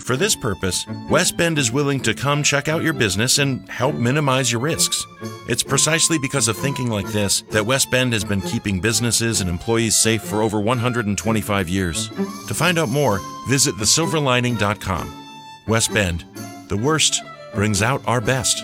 For this purpose, West Bend is willing to come check out your business and help minimize your risks. It's precisely because of thinking like this that West Bend has been keeping businesses and employees safe for over 125 years. To find out more, visit thesilverlining.com. West Bend, the worst brings out our best.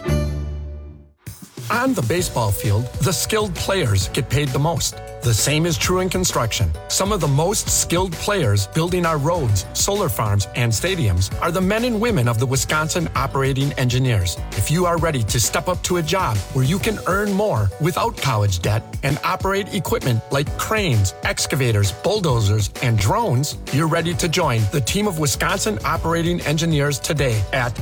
On the baseball field, the skilled players get paid the most. The same is true in construction. Some of the most skilled players building our roads, solar farms, and stadiums are the men and women of the Wisconsin Operating Engineers. If you are ready to step up to a job where you can earn more without college debt and operate equipment like cranes, excavators, bulldozers, and drones, you're ready to join the team of Wisconsin Operating Engineers today at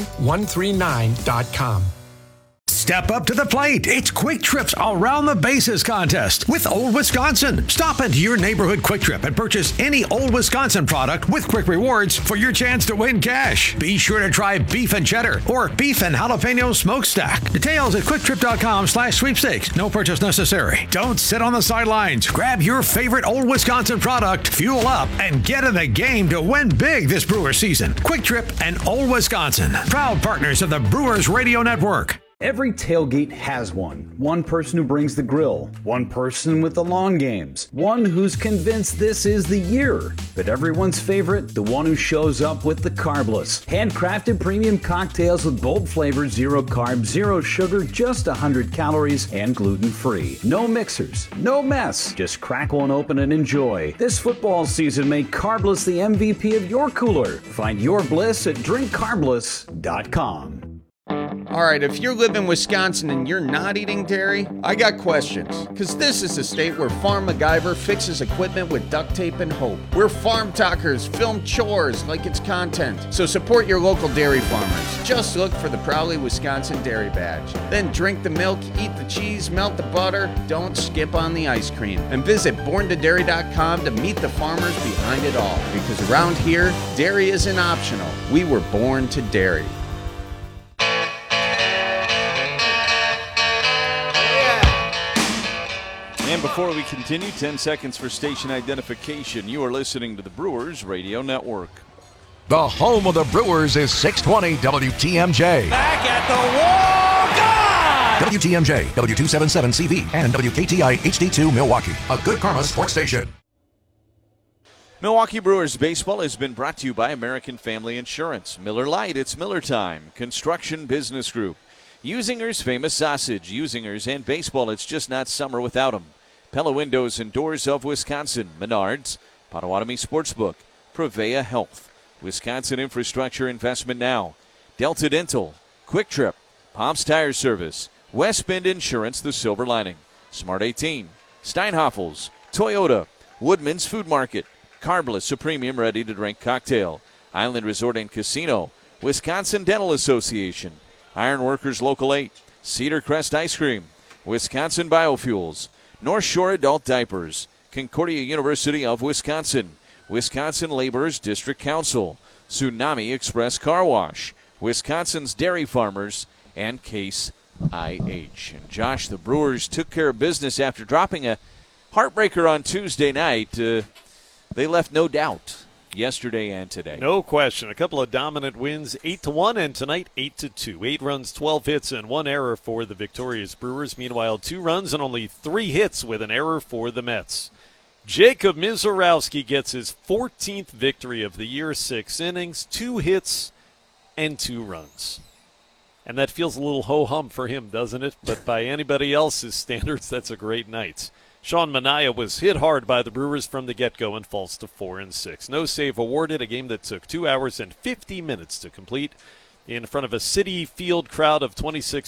join139.com. Step up to the plate. It's Quick Trip's Around the Bases contest with Old Wisconsin. Stop into your neighborhood Quick Trip and purchase any Old Wisconsin product with Quick Rewards for your chance to win cash. Be sure to try beef and cheddar or beef and jalapeno smokestack. Details at quicktrip.com/sweepstakes. No purchase necessary. Don't sit on the sidelines. Grab your favorite Old Wisconsin product, fuel up, and get in the game to win big this Brewers season. Quick Trip and Old Wisconsin, proud partners of the Brewers Radio Network. Every tailgate has one. One person who brings the grill. One person with the lawn games. One who's convinced this is the year. But everyone's favorite, the one who shows up with the carbless. Handcrafted premium cocktails with bold flavors, 0 carbs, 0 sugar, just 100 calories, and gluten-free. No mixers, no mess. Just crack one open and enjoy. This football season, make Carbless the MVP of your cooler. Find your bliss at drinkcarbless.com. All right, if you live in Wisconsin and you're not eating dairy, I got questions. Because this is a state where Farm MacGyver fixes equipment with duct tape and hope. Where farm talkers film chores like it's content. So support your local dairy farmers. Just look for the Proudly Wisconsin Dairy Badge. Then drink the milk, eat the cheese, melt the butter. Don't skip on the ice cream. And visit borntodairy.com to meet the farmers behind it all. Because around here, dairy isn't optional. We were born to dairy. And before we continue, 10 seconds for station identification. You are listening to the Brewers Radio Network. The home of the Brewers is 620 WTMJ. Back at the wall, gone! WTMJ, W277CV, and WKTI HD2 Milwaukee, a Good Karma sports station. Milwaukee Brewers baseball has been brought to you by American Family Insurance. Miller Lite, it's Miller time. Construction Business Group. Usinger's Famous Sausage. Usingers and baseball, it's just not summer without them. Pella Windows and Doors of Wisconsin. Menards. Potawatomi Sportsbook. Prevea Health. Wisconsin Infrastructure Investment Now. Delta Dental. Quick Trip. Pops Tire Service. West Bend Insurance, the Silver Lining. Smart 18. Steinhoffels. Toyota. Woodman's Food Market. Carbless, a premium ready-to-drink cocktail. Island Resort and Casino. Wisconsin Dental Association. Ironworkers Local 8. Cedar Crest Ice Cream. Wisconsin Biofuels. North Shore Adult Diapers. Concordia University of Wisconsin. Wisconsin Laborers District Council. Tsunami Express Car Wash. Wisconsin's Dairy Farmers. And Case IH. And Josh, the Brewers took care of business after dropping a heartbreaker on Tuesday night. They left no doubt yesterday and today. No question. A couple of dominant wins, 8-1, and tonight 8-2. 8 runs, 12 hits, and 1 error for the victorious Brewers. Meanwhile, 2 runs and only 3 hits with an error for the Mets. Jacob Misiorowski gets his 14th victory of the year, 6 innings, 2 hits, and 2 runs. And that feels a little ho-hum for him, doesn't it? But by anybody else's standards, that's a great night. Sean Manaea was hit hard by the Brewers from the get-go and falls to 4-6. No save awarded, a game that took 2 hours and 50 minutes to complete in front of a Citi Field crowd of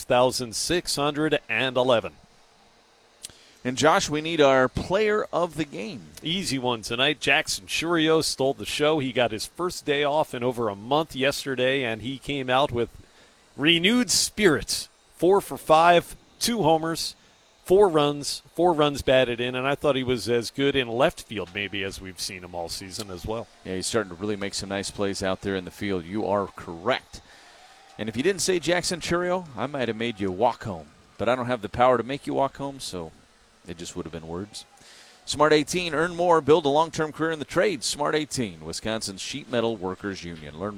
26,611. And Josh, we need our player of the game. Easy one tonight. Jackson Chourio stole the show. He got his first day off in over a month yesterday, and he came out with renewed spirit. 4 for 5, 2 homers. 4 runs batted in, and I thought he was as good in left field maybe as we've seen him all season as well. Yeah, he's starting to really make some nice plays out there in the field. You are correct. And if you didn't say Jackson Chourio, I might have made you walk home. But I don't have the power to make you walk home, so it just would have been words. Smart 18, earn more, build a long-term career in the trades. Smart 18, Wisconsin's Sheet Metal Workers Union. Learn